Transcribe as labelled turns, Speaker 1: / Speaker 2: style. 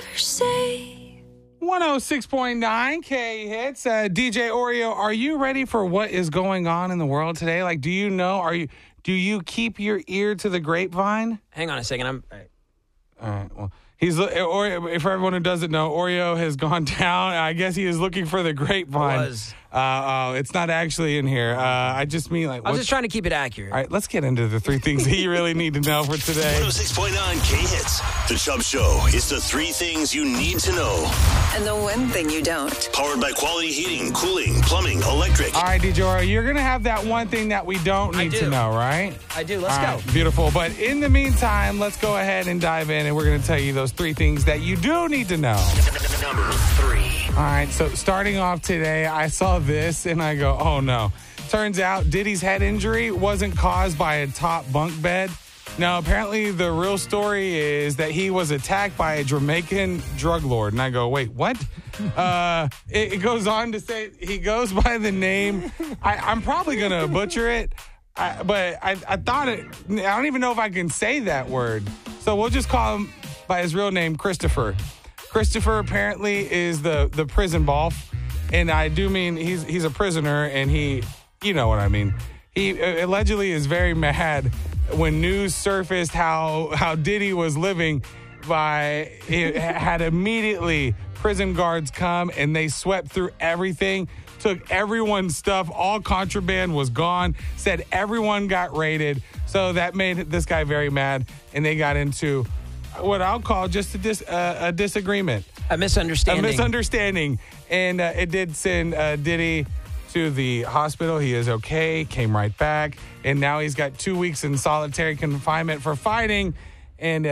Speaker 1: never say.
Speaker 2: 106.9 K hits. DJ Oreo, are you ready for what is going on in the world today? Like, do you know? Do you keep your ear to the grapevine?
Speaker 3: Hang on a second.
Speaker 2: All right. Well, Oreo, for everyone who doesn't know, Oreo has gone down. I guess he is looking for the grapevine. It's not actually in here. I just mean like.
Speaker 3: I was just trying to keep it accurate.
Speaker 2: All right, let's get into the three things that you really need to know for today.
Speaker 4: 106.9 K hits. The Chubb Show is the three things you need to know.
Speaker 1: And the one thing you don't.
Speaker 4: Powered by Quality Heating, Cooling, Plumbing, Electric.
Speaker 2: All right, DJ Oreo, you're going to have that one thing that we don't need to know, right?
Speaker 3: I do. Let's
Speaker 2: All
Speaker 3: go.
Speaker 2: right, beautiful. But in the meantime, let's go ahead and dive in, and we're going to tell you those three things that you do need to know.
Speaker 4: Number 3.
Speaker 2: All right, so starting off today, I saw this, and I go, oh, no. Turns out Diddy's head injury wasn't caused by a top bunk bed. No, apparently the real story is that he was attacked by a Jamaican drug lord. And I go, wait, what? It goes on to say he goes by the name. I'm probably going to butcher it, but I thought it. I don't even know if I can say that word. So we'll just call him by his real name, Christopher. Christopher apparently is the prison boss. And I do mean he's a prisoner, and you know what I mean. He allegedly is very mad when news surfaced how Diddy was living it had immediately prison guards come, and they swept through everything, took everyone's stuff, all contraband was gone, said everyone got raided. So that made this guy very mad, and they got into what I'll call just a disagreement.
Speaker 3: A misunderstanding. And it did send Diddy to the hospital. He is okay, came right back, and now he's got 2 weeks in solitary confinement for fighting. And